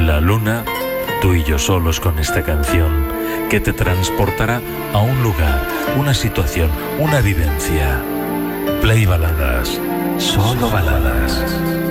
La luna, tú y yo solos con esta canción que te transportará a un lugar, una situación, una vivencia. Play Baladas, solo baladas.